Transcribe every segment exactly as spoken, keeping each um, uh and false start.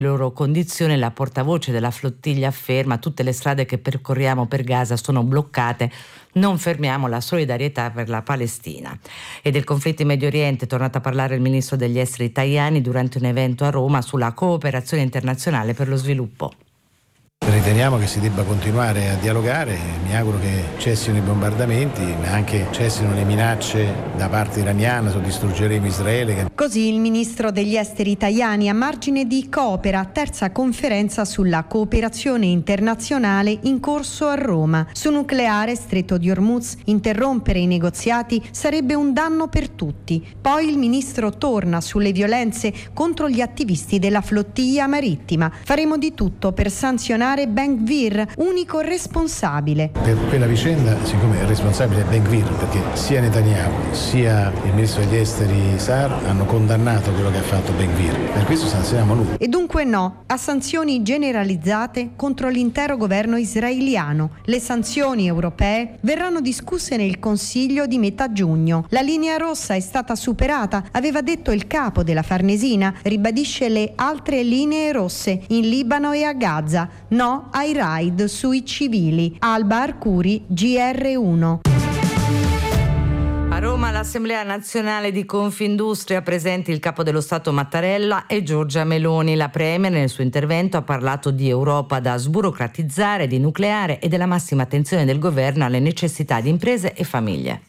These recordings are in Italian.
loro condizioni. La portavoce della flottiglia afferma: tutte le strade che percorriamo per Gaza sono bloccate, non fermiamo la solidarietà per la Palestina. E del conflitto in Medio Oriente è tornato a parlare il ministro degli esteri Tajani durante un evento a Roma sulla cooperazione internazionale per lo sviluppo. Riteniamo che si debba continuare a dialogare, mi auguro che cessino i bombardamenti, ma anche cessino le minacce da parte iraniana su distruggeremo Israele. Così il ministro degli esteri Tajani a margine di Coopera, terza conferenza sulla cooperazione internazionale in corso a Roma. Su nucleare, Stretto di Hormuz, interrompere i negoziati sarebbe un danno per tutti. Poi il ministro torna sulle violenze contro gli attivisti della flottiglia marittima. Faremo di tutto per sanzionare Ben Gvir, unico responsabile. Per quella vicenda, siccome il responsabile è Ben Gvir, perché sia Netanyahu sia il ministro degli esteri Saar hanno condannato quello che ha fatto Ben Gvir, per questo sanzioniamo lui. E dunque no a sanzioni generalizzate contro l'intero governo israeliano. Le sanzioni europee verranno discusse nel Consiglio di metà giugno. La linea rossa è stata superata, aveva detto il capo della Farnesina, ribadisce le altre linee rosse in Libano e a Gaza. No ai raid sui civili. Alba Arcuri, G R uno. A Roma l'Assemblea Nazionale di Confindustria, presenti il Capo dello Stato Mattarella e Giorgia Meloni. La Premier nel suo intervento ha parlato di Europa da sburocratizzare, di nucleare e della massima attenzione del governo alle necessità di imprese e famiglie.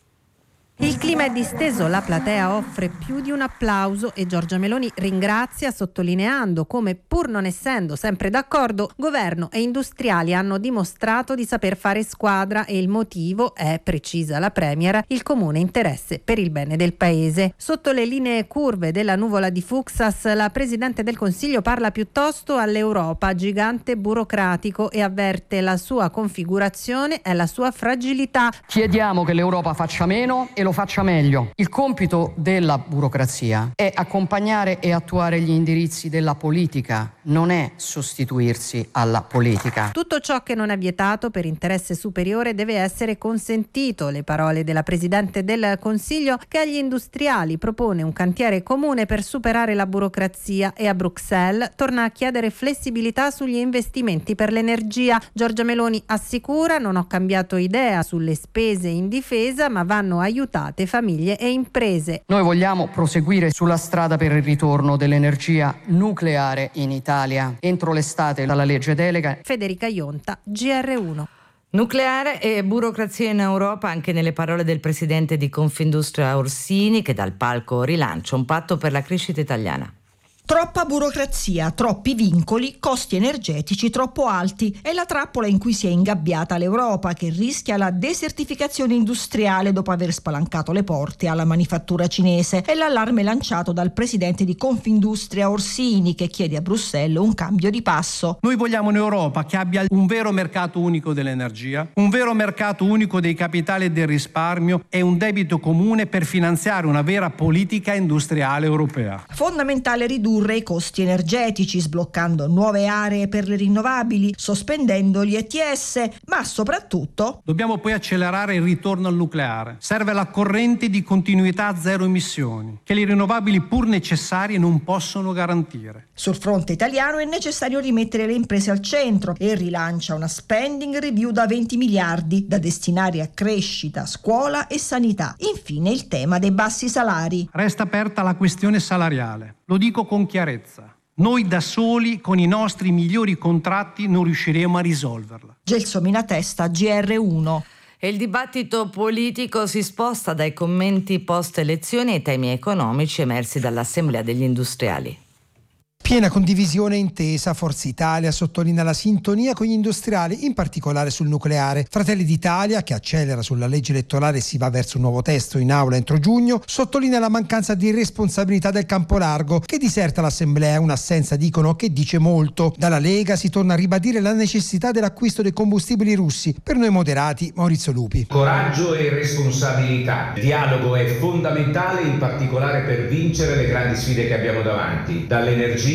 Il clima è disteso, la platea offre più di un applauso e Giorgia Meloni ringrazia sottolineando come, pur non essendo sempre d'accordo, governo e industriali hanno dimostrato di saper fare squadra e il motivo è, precisa la Premier, il comune interesse per il bene del paese. Sotto le linee curve della nuvola di Fuksas, la Presidente del Consiglio parla piuttosto all'Europa, gigante burocratico, e avverte la sua configurazione e la sua fragilità. Chiediamo che l'Europa faccia meno e lo faccia meglio. Il compito della burocrazia è accompagnare e attuare gli indirizzi della politica, non è sostituirsi alla politica. Tutto ciò che non è vietato per interesse superiore deve essere consentito. Le parole della Presidente del Consiglio, che agli industriali propone un cantiere comune per superare la burocrazia, e a Bruxelles torna a chiedere flessibilità sugli investimenti per l'energia. Giorgia Meloni assicura: non ho cambiato idea sulle spese in difesa, ma vanno aiutate famiglie e imprese. Noi vogliamo proseguire sulla strada per il ritorno dell'energia nucleare in Italia. Entro l'estate dalla legge delega. Federica Ionta, G R uno. Nucleare e burocrazia in Europa, anche nelle parole del presidente di Confindustria Orsini, che dal palco rilancia un patto per la crescita italiana. Troppa burocrazia, troppi vincoli, costi energetici troppo alti. È la trappola in cui si è ingabbiata l'Europa, che rischia la desertificazione industriale dopo aver spalancato le porte alla manifattura cinese. È l'allarme lanciato dal presidente di Confindustria Orsini, che chiede a Bruxelles un cambio di passo. Noi vogliamo un'Europa che abbia un vero mercato unico dell'energia, un vero mercato unico dei capitali e del risparmio e un debito comune per finanziare una vera politica industriale europea. Fondamentale ridurre i costi energetici, sbloccando nuove aree per le rinnovabili, sospendendo gli E T S, ma soprattutto dobbiamo poi accelerare il ritorno al nucleare. Serve la corrente di continuità a zero emissioni, che le rinnovabili, pur necessarie, non possono garantire. Sul fronte italiano è necessario rimettere le imprese al centro e rilancia una spending review da venti miliardi da destinare a crescita, scuola e sanità. Infine il tema dei bassi salari. Resta aperta la questione salariale. Lo dico con chiarezza. Noi da soli, con i nostri migliori contratti, non riusciremo a risolverla. Gelsomina Testa, G R uno. E il dibattito politico si sposta dai commenti post-elezioni ai temi economici emersi dall'Assemblea degli Industriali. Piena condivisione e intesa, Forza Italia sottolinea la sintonia con gli industriali, in particolare sul nucleare. Fratelli d'Italia, che accelera sulla legge elettorale e si va verso un nuovo testo in aula entro giugno, sottolinea la mancanza di responsabilità del campo largo, che diserta l'Assemblea, un'assenza, dicono, che dice molto. Dalla Lega si torna a ribadire la necessità dell'acquisto dei combustibili russi. Per noi moderati, Maurizio Lupi. Coraggio e responsabilità. Il dialogo è fondamentale, in particolare per vincere le grandi sfide che abbiamo davanti, dall'energia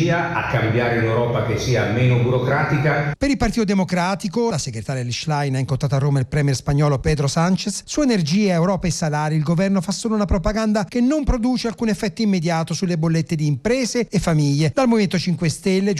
energia, a cambiare un'Europa che sia meno burocratica. Per il Partito Democratico, la segretaria Schlein ha incontrato a Roma il premier spagnolo Pedro Sánchez. Su energia, Europa e salari il governo fa solo una propaganda che non produce alcun effetto immediato sulle bollette di imprese e famiglie. Dal Movimento cinque Stelle